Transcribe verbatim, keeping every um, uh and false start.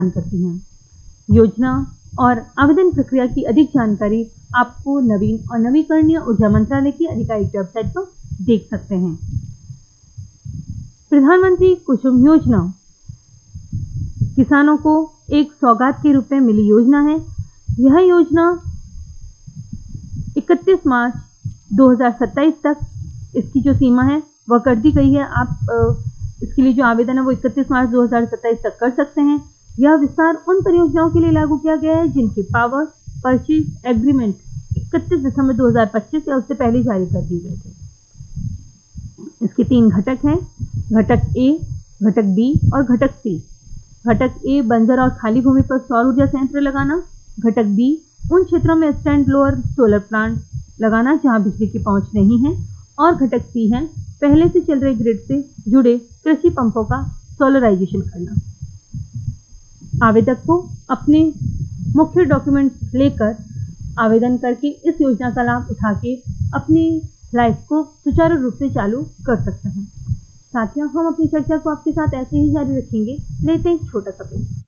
करती हैं। योजना और आवेदन प्रक्रिया की अधिक जानकारी आपको नवीन और नवीकरणीय ऊर्जा मंत्रालय की आधिकारिक वेबसाइट पर देख सकते हैं। प्रधानमंत्री कुसुम योजना किसानों को एक सौगात के रूप में मिली योजना है। यह योजना इकतीस मार्च दो हज़ार सत्ताईस तक इसकी जो सीमा है वह कर दी गई है। आप इसके लिए जो आवेदन है वो इकतीस मार्च दो हज़ार सत्ताईस तक कर सकते हैं। यह विस्तार उन परियोजनाओं के लिए लागू किया गया है जिनकी पावर परचेज एग्रीमेंट इकतीस दिसंबर दो हज़ार पच्चीस या उससे पहले जारी कर दिए गए थे। इसके तीन घटक हैं, घटक ए, घटक बी और घटक सी। घटक ए बंजर और खाली भूमि पर सौर ऊर्जा संयंत्र लगाना। घटक बी उन क्षेत्रों में स्टैंड लोअर सोलर प्लांट लगाना जहां बिजली की पहुंच नहीं है। और घटक सी है पहले से चल रहे ग्रिड से जुड़े कृषि पंपों का सोलराइजेशन करना। आवेदक को अपने मुख्य डॉक्यूमेंट्स लेकर आवेदन करके इस योजना का लाभ उठा के अपनी लाइफ को सुचारू रूप से चालू कर सकते हैं। साथियों, हम अपनी चर्चा को आपके साथ ऐसे ही जारी रखेंगे। लेते हैं एक छोटा सा ब्रेक।